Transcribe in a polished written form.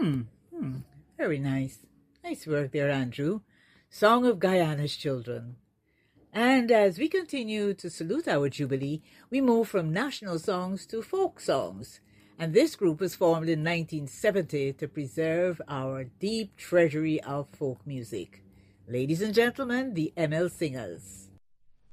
Very nice. Nice work there, Andrew. Song of Guyana's Children. And as we continue to salute our Jubilee, we move from national songs to folk songs. And this group was formed in 1970 to preserve our deep treasury of folk music. Ladies and gentlemen, the ML Singers.